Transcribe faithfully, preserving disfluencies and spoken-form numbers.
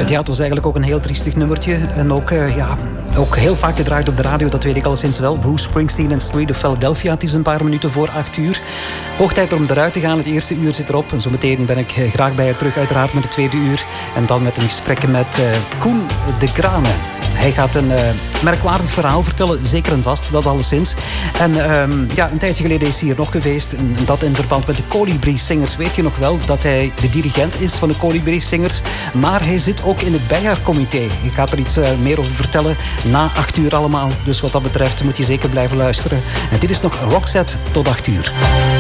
Het, ja, het was eigenlijk ook een heel triestig nummertje. En ook, uh, ja, ook heel vaak gedraaid op de radio, dat weet ik alleszins wel. Bruce Springsteen en Street of Philadelphia. Het is een paar minuten voor acht uur. Hoog tijd om eruit te gaan. Het eerste uur zit erop. En zometeen ben ik graag bij je terug, uiteraard met het tweede uur. En dan met een gesprek met uh, Koen de Krane. Hij gaat een uh, merkwaardig verhaal vertellen, zeker en vast, dat alleszins. En um, ja, een tijdje geleden is hij hier nog geweest. En dat in verband met de Colibri Singers. Weet je nog wel dat hij de dirigent is van de Colibri Singers? Maar hij zit ook in het bijjaarcomité. Ik ga er iets uh, meer over vertellen na acht uur allemaal. Dus wat dat betreft moet je zeker blijven luisteren. En dit is nog Roxette tot acht uur.